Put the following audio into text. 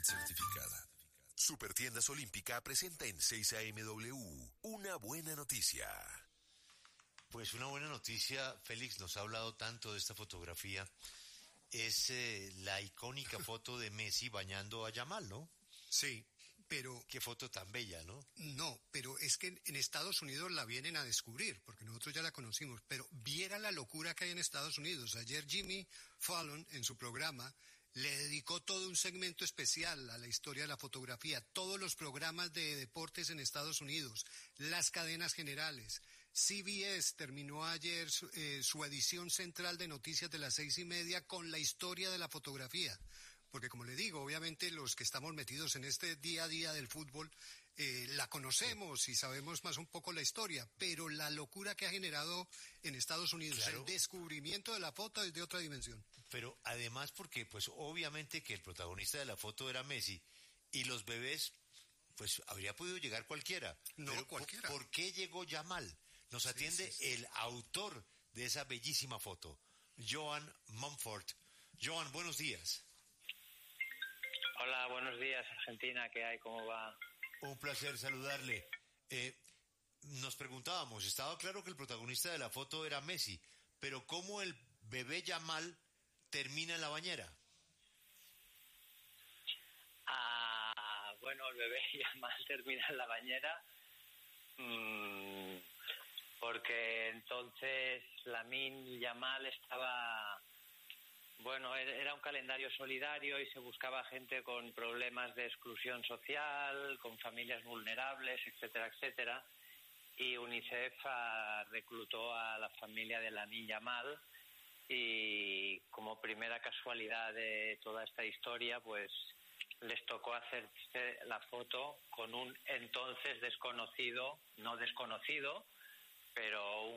calidad certificada. Supertiendas Olímpica presenta en 6 AMW una buena noticia. Pues una buena noticia, Félix nos ha hablado tanto de esta fotografía. Es la icónica foto de Messi bañando a Yamal, ¿no? Sí, pero... Qué foto tan bella, ¿no? No, pero es que en Estados Unidos la vienen a descubrir, porque nosotros ya la conocimos, pero viera la locura que hay en Estados Unidos. Ayer Jimmy Fallon, en su programa, le dedicó todo un segmento especial a la historia de la fotografía, todos los programas de deportes en Estados Unidos, las cadenas generales. CBS terminó ayer su edición central de noticias de las 6:30 con la historia de la fotografía. Porque como le digo, obviamente los que estamos metidos en este día a día del fútbol, la conocemos y sabemos más un poco la historia, pero la locura que ha generado en Estados Unidos, claro, el descubrimiento de la foto es de otra dimensión. Pero además porque, pues obviamente que el protagonista de la foto era Messi, y los bebés, pues habría podido llegar cualquiera. No, pero cualquiera. ¿Por qué llegó Yamal? Nos atiende el autor de esa bellísima foto, Joan Mumford. Joan, buenos días. Hola, buenos días, Argentina, ¿qué hay? ¿Cómo va? Un placer saludarle. Nos preguntábamos, estaba claro que el protagonista de la foto era Messi, pero ¿cómo el bebé Yamal termina en la bañera? Bueno, el bebé Yamal termina en la bañera porque entonces Lamine Yamal estaba... Bueno, era un calendario solidario y se buscaba gente con problemas de exclusión social, con familias vulnerables, etcétera, etcétera. Y UNICEF reclutó a la familia de Lamine Yamal y como primera casualidad de toda esta historia, pues les tocó hacerse la foto con un entonces desconocido, no desconocido, pero un